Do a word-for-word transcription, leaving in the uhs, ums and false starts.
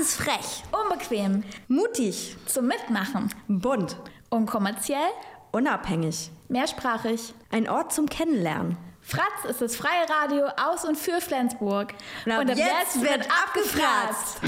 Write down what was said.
ist frech, Unbequem. mutig, Zum Mitmachen. bunt, Unkommerziell. unabhängig. Mehrsprachig. Ein Ort zum Kennenlernen. Fratz ist das freie Radio aus und für Flensburg. Und ab jetzt wird abgefratzt.